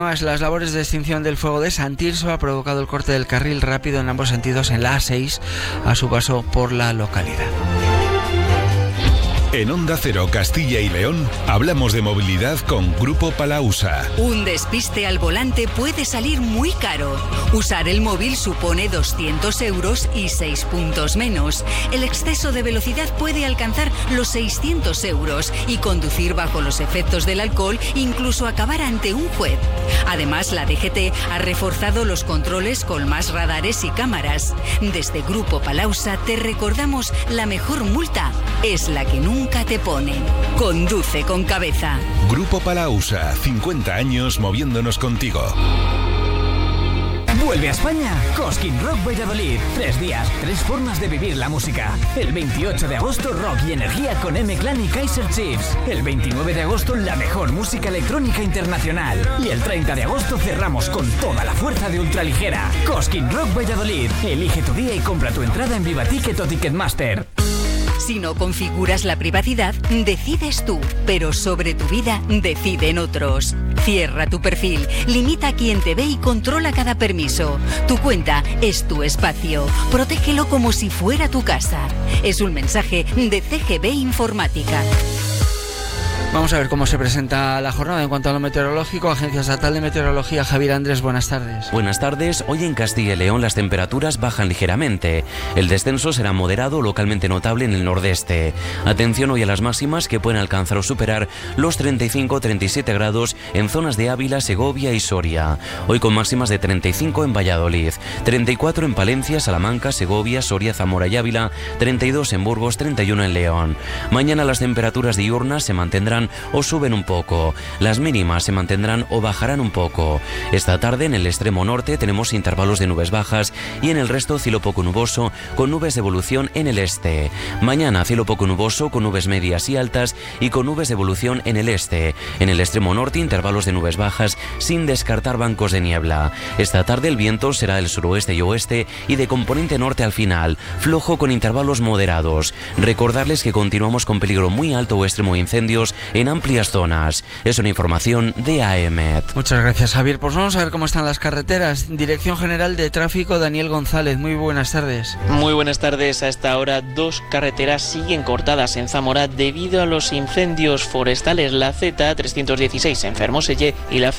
Las labores de extinción del fuego de San Tirso ha provocado el corte del carril rápido en ambos sentidos en la A6 a su paso por la localidad. En Onda Cero Castilla y León hablamos de movilidad con Grupo Palausa. Un despiste al volante puede salir muy caro. Usar el móvil supone 200 euros y 6 puntos menos. El exceso de velocidad puede alcanzar los 600 euros y conducir bajo los efectos del alcohol incluso acabar ante un juez. Además, la DGT ha reforzado los controles con más radares y cámaras. Desde Grupo Palausa te recordamos: la mejor multa es la que nunca te ponen. Conduce con cabeza. Grupo Palausa, 50 años moviéndonos contigo. Vuelve a España Cosquín Rock Valladolid. 3 días, 3 formas de vivir la música. El 28 de agosto, rock y energía con M-Clan y Kaiser Chiefs. El 29 de agosto, la mejor música electrónica internacional. Y el 30 de agosto cerramos con toda la fuerza de ultraligera. Cosquín Rock Valladolid. Elige tu día y compra tu entrada en Vivaticket o Ticketmaster. Si no configuras la privacidad, decides tú, pero sobre tu vida deciden otros. Cierra tu perfil, limita a quien te ve y controla cada permiso. Tu cuenta es tu espacio. Protégelo como si fuera tu casa. Es un mensaje de CGB Informática. Vamos a ver cómo se presenta la jornada en cuanto a lo meteorológico. Agencia Estatal de Meteorología, Javier Andrés, buenas tardes. Buenas tardes. Hoy en Castilla y León las temperaturas bajan ligeramente. El descenso será moderado, localmente notable en el nordeste. Atención hoy a las máximas, que pueden alcanzar o superar los 35-37 grados en zonas de Ávila, Segovia y Soria. Hoy con máximas de 35 en Valladolid, 34 en Palencia, Salamanca, Segovia, Soria, Zamora y Ávila, 32 en Burgos, 31 en León. Mañana las temperaturas diurnas se mantendrán o suben un poco. Las mínimas se mantendrán o bajarán un poco. Esta tarde en el extremo norte tenemos intervalos de nubes bajas y en el resto cielo poco nuboso con nubes de evolución en el este. Mañana cielo poco nuboso con nubes medias y altas y con nubes de evolución en el este. En el extremo norte intervalos de nubes bajas sin descartar bancos de niebla. Esta tarde el viento será del suroeste y oeste y de componente norte al final, flojo con intervalos moderados. Recordarles que continuamos con peligro muy alto o extremo de incendios en amplias zonas. Es una información de AEMET. Muchas gracias, Javier. Pues vamos a ver cómo están las carreteras. Dirección General de Tráfico, Daniel González. Muy buenas tardes. Muy buenas tardes. A esta hora 2 carreteras siguen cortadas en Zamora debido a los incendios forestales. La Z316 en Fermoselle y la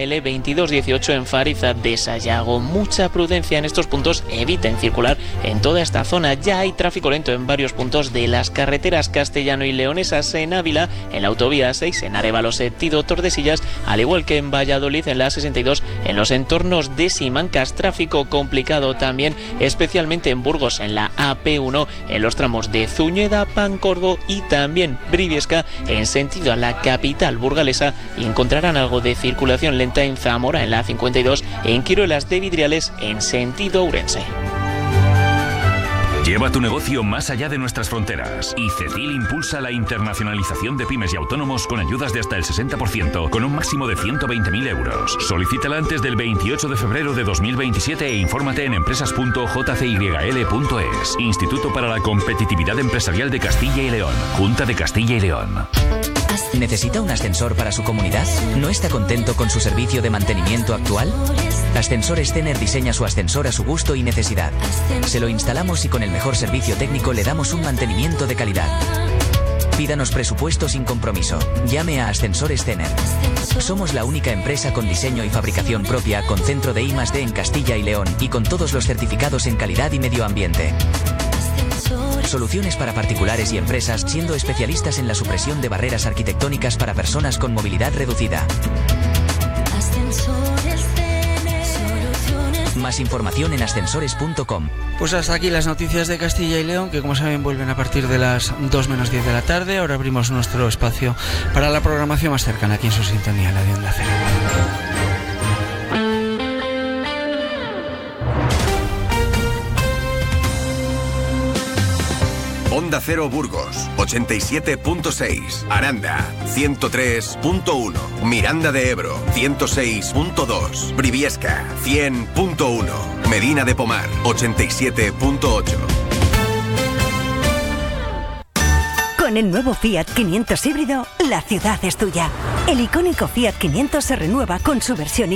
ZL2218 en Fariza de Sayago. Mucha prudencia en estos puntos. Eviten circular en toda esta zona. Ya hay tráfico lento en varios puntos de las carreteras castellano y leonesas en Ávila, en la autovía 6 en Arévalo sentido Tordesillas, al igual que en Valladolid en la 62 en los entornos de Simancas. Tráfico complicado también, especialmente en Burgos en la AP1 en los tramos de Zuñeda, Pancorbo y también Briviesca en sentido a la capital burgalesa, y encontrarán algo de circulación lenta en Zamora en la 52 en Quiruelas de Vidriales en sentido Ourense. Lleva tu negocio más allá de nuestras fronteras. Y CECIL impulsa la internacionalización de pymes y autónomos con ayudas de hasta el 60%, con un máximo de 120.000 euros. Solicítala antes del 28 de febrero de 2027 e infórmate en empresas.jcyl.es. Instituto para la Competitividad Empresarial de Castilla y León. Junta de Castilla y León. ¿Necesita un ascensor para su comunidad? ¿No está contento con su servicio de mantenimiento actual? Ascensores Tener diseña su ascensor a su gusto y necesidad. Se lo instalamos y con el mejor servicio técnico le damos un mantenimiento de calidad. Pídanos presupuesto sin compromiso. Llame a Ascensores Tener. Somos la única empresa con diseño y fabricación propia, con centro de I+D en Castilla y León y con todos los certificados en calidad y medio ambiente. Soluciones para particulares y empresas, siendo especialistas en la supresión de barreras arquitectónicas para personas con movilidad reducida. Más información en ascensores.com. Pues hasta aquí las noticias de Castilla y León, que como saben vuelven a partir de las 2 menos 10 de la tarde. Ahora abrimos nuestro espacio para la programación más cercana aquí en su sintonía, la de Onda Cero. Onda Cero Burgos, 87.6, Aranda, 103.1, Miranda de Ebro, 106.2, Briviesca, 100.1, Medina de Pomar, 87.8. Con el nuevo Fiat 500 híbrido, la ciudad es tuya. El icónico Fiat 500 se renueva con su versión